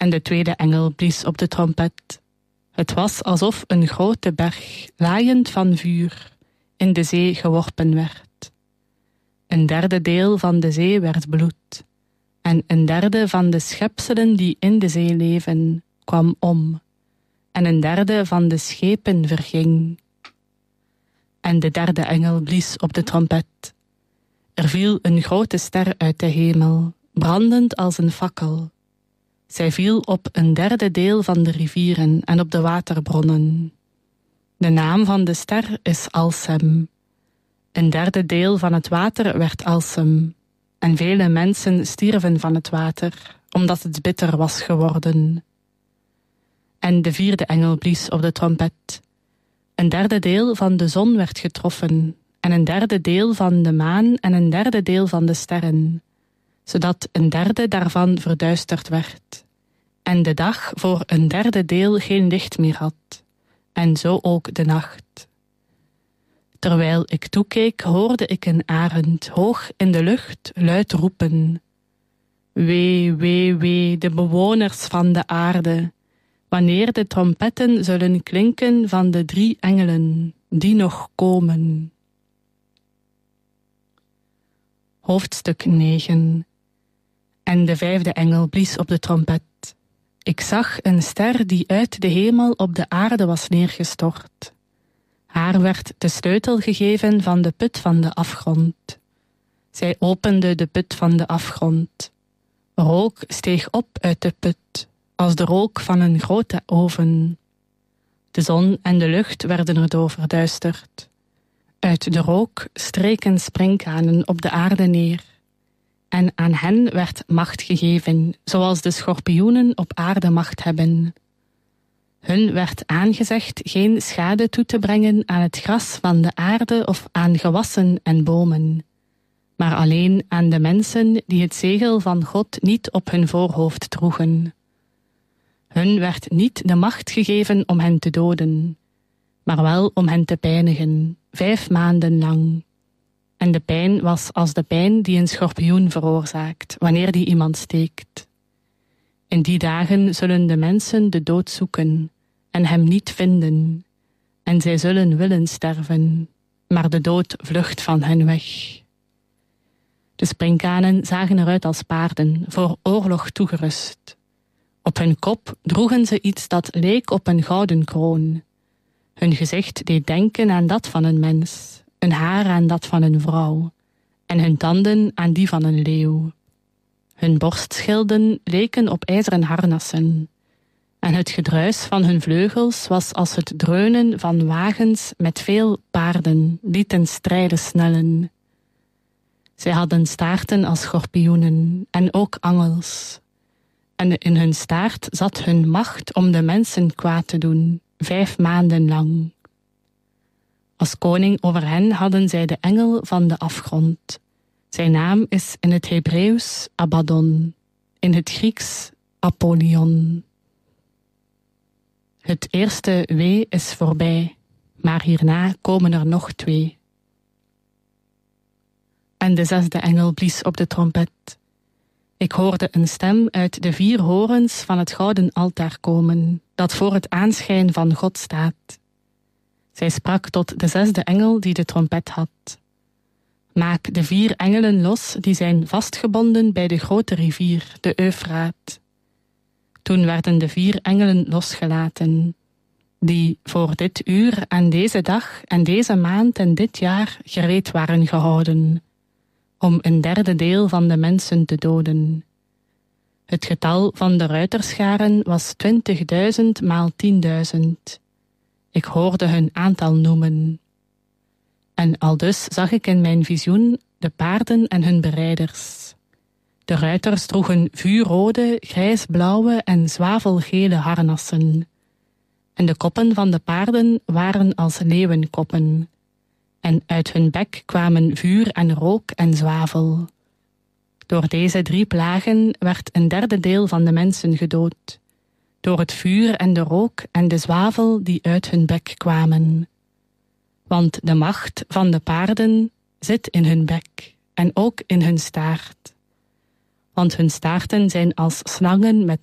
en de tweede engel blies op de trompet. Het was alsof een grote berg, laaiend van vuur, in de zee geworpen werd. Een derde deel van de zee werd bloed, en een derde van de schepselen die in de zee leven, kwam om, en een derde van de schepen verging. En de derde engel blies op de trompet. Er viel een grote ster uit de hemel, brandend als een fakkel. Zij viel op een derde deel van de rivieren en op de waterbronnen. De naam van de ster is Alsem. Een derde deel van het water werd Alsem, en vele mensen stierven van het water, omdat het bitter was geworden. En de vierde engel blies op de trompet. Een derde deel van de zon werd getroffen, en een derde deel van de maan en een derde deel van de sterren, zodat een derde daarvan verduisterd werd, en de dag voor een derde deel geen licht meer had, en zo ook de nacht. Terwijl ik toekeek, hoorde ik een arend hoog in de lucht luid roepen: Wee, wee, wee, de bewoners van de aarde, wanneer de trompetten zullen klinken van de 3 engelen die nog komen. Hoofdstuk 9. En de 5e engel blies op de trompet. Ik zag een ster die uit de hemel op de aarde was neergestort. Haar werd de sleutel gegeven van de put van de afgrond. Zij opende de put van de afgrond. Rook steeg op uit de put, als de rook van een grote oven. De zon en de lucht werden erdoor verduisterd. Uit de rook streken sprinkhanen op de aarde neer. En aan hen werd macht gegeven, zoals de schorpioenen op aarde macht hebben. Hun werd aangezegd geen schade toe te brengen aan het gras van de aarde of aan gewassen en bomen, maar alleen aan de mensen die het zegel van God niet op hun voorhoofd droegen. Hun werd niet de macht gegeven om hen te doden, maar wel om hen te pijnigen, 5 maanden lang. En de pijn was als de pijn die een schorpioen veroorzaakt, wanneer die iemand steekt. In die dagen zullen de mensen de dood zoeken en hem niet vinden, en zij zullen willen sterven, maar de dood vlucht van hen weg. De sprinkhanen zagen eruit als paarden, voor oorlog toegerust. Op hun kop droegen ze iets dat leek op een gouden kroon. Hun gezicht deed denken aan dat van een mens, hun haar aan dat van een vrouw, en hun tanden aan die van een leeuw. Hun borstschilden leken op ijzeren harnassen, en het gedruis van hun vleugels was als het dreunen van wagens met veel paarden, die ten strijde snellen. Zij hadden staarten als schorpioenen, en ook angels. En in hun staart zat hun macht om de mensen kwaad te doen, 5 maanden lang. Als koning over hen hadden zij de engel van de afgrond. Zijn naam is in het Hebreeuws Abaddon, in het Grieks Apollyon. Het eerste wee is voorbij, maar hierna komen er nog 2. En de 6e engel blies op de trompet. Ik hoorde een stem uit de 4 horens van het gouden altaar komen, dat voor het aanschijn van God staat. Zij sprak tot de 6e engel die de trompet had. Maak de 4 engelen los die zijn vastgebonden bij de grote rivier, de Eufraat. Toen werden de 4 engelen losgelaten, die voor dit uur en deze dag en deze maand en dit jaar gereed waren gehouden, om een derde deel van de mensen te doden. Het getal van de ruiterscharen was 20.000 maal 10.000. Ik hoorde hun aantal noemen. En aldus zag ik in mijn visioen de paarden en hun berijders. De ruiters droegen vuurrode, grijsblauwe en zwavelgele harnassen. En de koppen van de paarden waren als leeuwenkoppen. En uit hun bek kwamen vuur en rook en zwavel. Door deze 3 plagen werd een derde deel van de mensen gedood, door het vuur en de rook en de zwavel die uit hun bek kwamen. Want de macht van de paarden zit in hun bek en ook in hun staart. Want hun staarten zijn als slangen met